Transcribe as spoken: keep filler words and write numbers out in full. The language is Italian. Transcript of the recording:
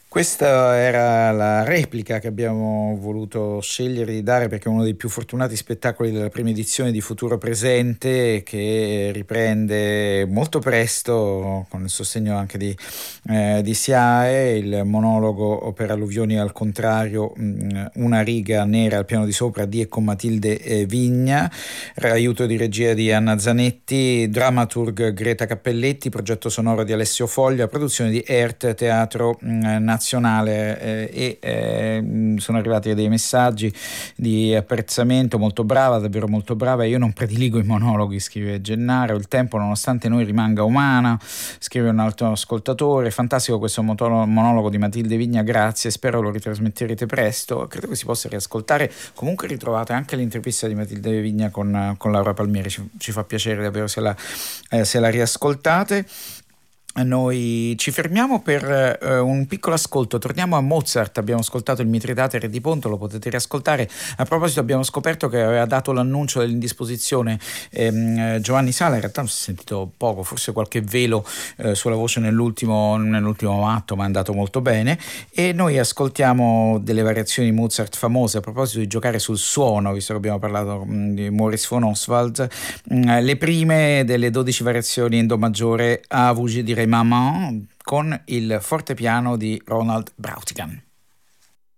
Questa era la replica che abbiamo voluto scegliere di dare perché è uno dei più fortunati spettacoli della prima edizione di Futuro Presente, che riprende molto presto, con il sostegno anche di, eh, di SIAE, il monologo per alluvioni al contrario, mh, una riga nera al piano di sopra di e con Matilde eh, Vigna, aiuto di regia di Anna Zanetti, dramaturg Greta Cappelletti, progetto sonoro di Alessio Foglia, produzione di E R T Teatro mh, Nazionale, eh, e eh, sono arrivati dei messaggi di apprezzamento. Molto brava, davvero molto brava. Io non prediligo i monologhi, scrive Gennaro. Il tempo nonostante noi rimanga umana, scrive un altro ascoltatore. Fantastico questo monologo di Matilde Vigna, grazie, spero lo ritrasmetterete presto. Credo che si possa riascoltare. Comunque ritrovate anche l'intervista di Matilde Vigna con, con Laura Palmieri, ci, ci fa piacere davvero se la, eh, se la riascoltate. Noi ci fermiamo per eh, un piccolo ascolto, torniamo a Mozart. Abbiamo ascoltato il Mitridate Re di Ponto, lo potete riascoltare. A proposito, abbiamo scoperto che aveva dato l'annuncio dell'indisposizione ehm, Giovanni Sala, in realtà non si è sentito poco, forse qualche velo eh, sulla voce nell'ultimo, nell'ultimo atto, ma è andato molto bene. E noi ascoltiamo delle variazioni Mozart famose. A proposito di giocare sul suono, visto che abbiamo parlato mh, di Maurice von Oswald, mh, le prime delle dodici variazioni in do maggiore a Vous je dirai Maman, con il fortepiano di Ronald Brautigan.